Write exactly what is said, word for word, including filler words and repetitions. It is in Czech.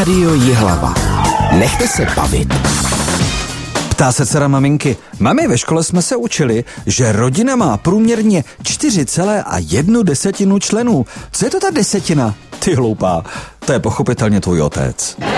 Rádio Jihlava. Nechte se bavit. Ptá se dcera maminky. Mami, ve škole jsme se učili, že rodina má průměrně čtyři celé jedna desetinu členů. Co je to ta desetina? Ty hloupá, to je pochopitelně tvůj otec.